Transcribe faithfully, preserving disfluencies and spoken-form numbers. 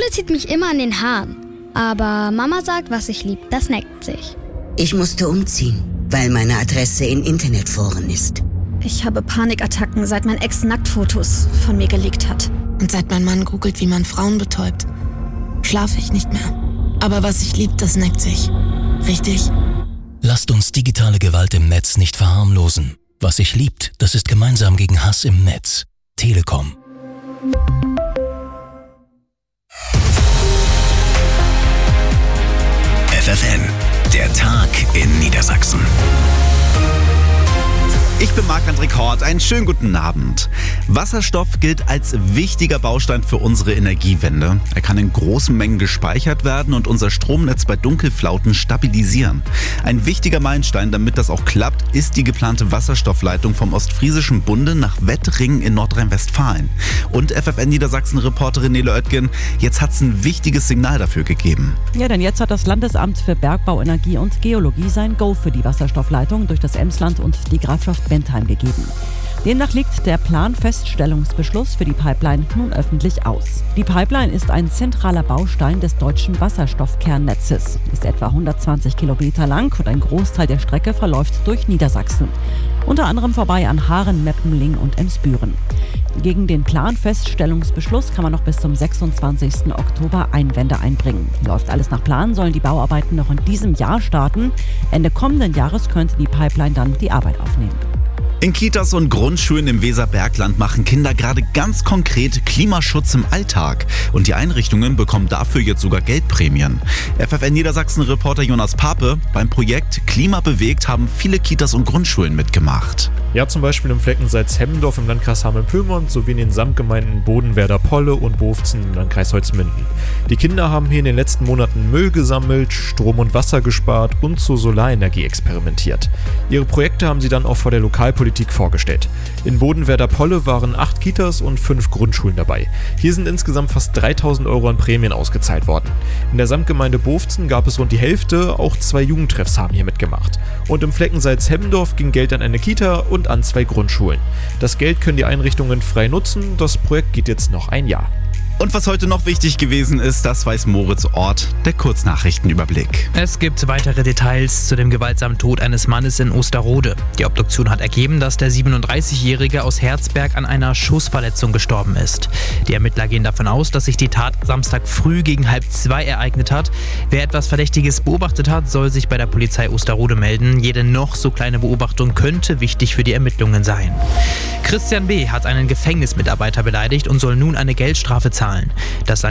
Schule zieht mich immer an den Haaren. Aber Mama sagt, was ich lieb, das neckt sich. Ich musste umziehen, weil meine Adresse in Internetforen ist. Ich habe Panikattacken, seit mein Ex Nacktfotos von mir geleakt hat. Und seit mein Mann googelt, wie man Frauen betäubt, schlafe ich nicht mehr. Aber was ich lieb, das neckt sich. Richtig? Lasst uns digitale Gewalt im Netz nicht verharmlosen. Was sich liebt, das ist gemeinsam gegen Hass im Netz. Telekom. F F N, der Tag in Niedersachsen. Ich bin Marc-André Hort, einen schönen guten Abend. Wasserstoff gilt als wichtiger Baustein für unsere Energiewende. Er kann in großen Mengen gespeichert werden und unser Stromnetz bei Dunkelflauten stabilisieren. Ein wichtiger Meilenstein, damit das auch klappt, ist die geplante Wasserstoffleitung vom Ostfriesischen Bunde nach Wettringen in Nordrhein-Westfalen. Und F F N-Niedersachsen-Reporterin Nele Oetgen, jetzt hat es ein wichtiges Signal dafür gegeben. Ja, denn jetzt hat das Landesamt für Bergbau, Energie und Geologie sein Go für die Wasserstoffleitung durch das Emsland und die Grafschaft Bentheim gegeben. Demnach liegt der Planfeststellungsbeschluss für die Pipeline nun öffentlich aus. Die Pipeline ist ein zentraler Baustein des deutschen Wasserstoffkernnetzes, ist etwa hundertzwanzig Kilometer lang und ein Großteil der Strecke verläuft durch Niedersachsen. Unter anderem vorbei an Haaren, Meppenling und Emsbüren. Gegen den Planfeststellungsbeschluss kann man noch bis zum sechsundzwanzigsten Oktober Einwände einbringen. Läuft alles nach Plan, sollen die Bauarbeiten noch in diesem Jahr starten. Ende kommenden Jahres könnte die Pipeline dann die Arbeit aufnehmen. In Kitas und Grundschulen im Weserbergland machen Kinder gerade ganz konkret Klimaschutz im Alltag. Und die Einrichtungen bekommen dafür jetzt sogar Geldprämien. F F N-Niedersachsen-Reporter Jonas Pape, beim Projekt Klima bewegt haben viele Kitas und Grundschulen mitgemacht. Ja, zum Beispiel im Flecken Salzhemmendorf im Landkreis Hameln-Pyrmont sowie in den Samtgemeinden Bodenwerder-Polle und Bofzen im Landkreis Holzminden. Die Kinder haben hier in den letzten Monaten Müll gesammelt, Strom und Wasser gespart und zur Solarenergie experimentiert. Ihre Projekte haben sie dann auch vor der Lokalpolitik vorgestellt. In Bodenwerder-Polle waren acht Kitas und fünf Grundschulen dabei. Hier sind insgesamt fast dreitausend Euro an Prämien ausgezahlt worden. In der Samtgemeinde Bofzen gab es rund die Hälfte, auch zwei Jugendtreffs haben hier mitgemacht. Und im Flecken Salzhemmendorf ging Geld an eine Kita und an zwei Grundschulen. Das Geld können die Einrichtungen frei nutzen, das Projekt geht jetzt noch ein Jahr. Und was heute noch wichtig gewesen ist, das weiß Moritz Ort, der Kurznachrichtenüberblick. Es gibt weitere Details zu dem gewaltsamen Tod eines Mannes in Osterode. Die Obduktion hat ergeben, dass der siebenunddreißigjährige aus Herzberg an einer Schussverletzung gestorben ist. Die Ermittler gehen davon aus, dass sich die Tat Samstag früh gegen halb zwei ereignet hat. Wer etwas Verdächtiges beobachtet hat, soll sich bei der Polizei Osterode melden. Jede noch so kleine Beobachtung könnte wichtig für die Ermittlungen sein. Christian B. hat einen Gefängnismitarbeiter beleidigt und soll nun eine Geldstrafe zahlen. Das